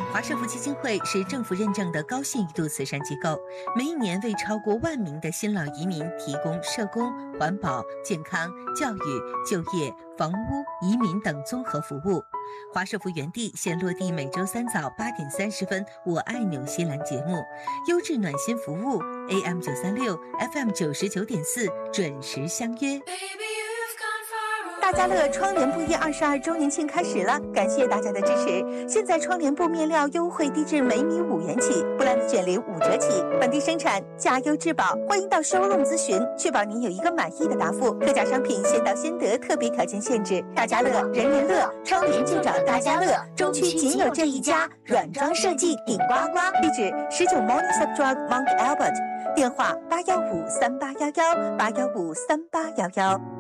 华社福基金会是政府认证的高信誉度慈善机构，每一年为超过1万名的新老移民提供社工、环保、健康、教育、就业、房屋、移民等综合服务。华社福园地现落地每周3早8点30分《我爱纽西兰》节目，优质暖心服务 AM 936 FM 99.4准时相约。 大家乐窗帘布艺22周年庆开始了，感谢大家的支持。现在窗帘布面料优惠低至每米5元起，布兰的卷帘5折起，本地生产，价优质保。欢迎到showroom咨询，确保您有一个满意的答复。特价商品先到先得，特别条件限制。大家乐，人人乐，窗帘就找大家乐。中区仅有这一家，软装设计顶呱呱。地址19 Morning Subdrug Mount Albert，电话8153811 8153811。